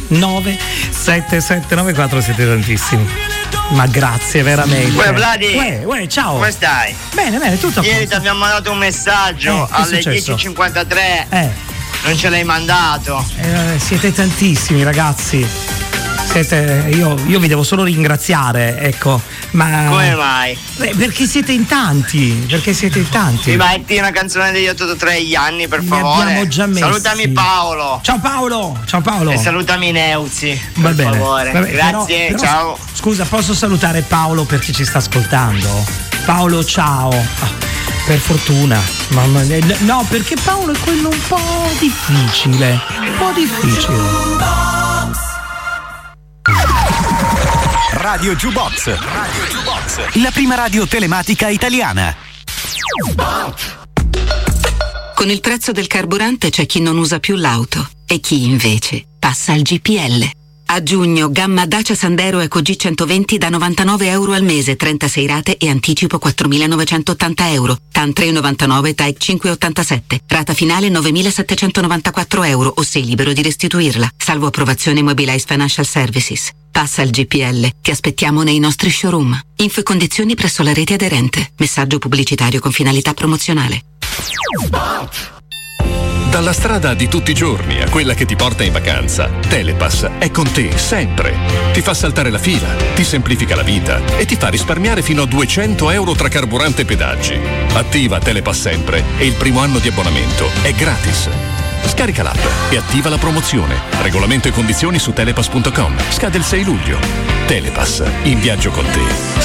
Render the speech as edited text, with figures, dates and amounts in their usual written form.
7794, siete tantissimi. Ma grazie veramente. Uè Vladi, ciao. Come stai? Bene, tutto a posto. Ieri ti abbiamo mandato un messaggio alle 10:53. Non ce l'hai mandato. Siete tantissimi ragazzi. Io vi devo solo ringraziare, ecco. Ma come mai? Perché siete in tanti. Mi metti una canzone degli 883 anni, per favore? Abbiamo già messi. Salutami Paolo. Ciao Paolo. E salutami Neuzi. Va per bene. favore. Grazie, però, ciao. Scusa, posso salutare Paolo per chi ci sta ascoltando? Paolo, ciao. Per fortuna. Mamma mia. No, perché Paolo è quello un po' difficile. Radio Jukebox, la prima radio telematica italiana. Con il prezzo del carburante c'è chi non usa più l'auto e chi invece passa al GPL. A giugno, gamma Dacia Sandero Eco G120 da €99 al mese, 36 rate e anticipo €4.980. TAN 3,99, TAEC 5,87. Rata finale €9.794 o sei libero di restituirla. Salvo approvazione Mobilize Financial Services. Passa al GPL. Ti aspettiamo nei nostri showroom. Info e condizioni presso la rete aderente. Messaggio pubblicitario con finalità promozionale. Dalla strada di tutti i giorni a quella che ti porta in vacanza, Telepass è con te sempre. Ti fa saltare la fila, ti semplifica la vita e ti fa risparmiare fino a €200 tra carburante e pedaggi. Attiva Telepass sempre e il primo anno di abbonamento è gratis. Scarica l'app e attiva la promozione. Regolamento e condizioni su telepass.com. Scade il 6 luglio. Telepass, in viaggio con te,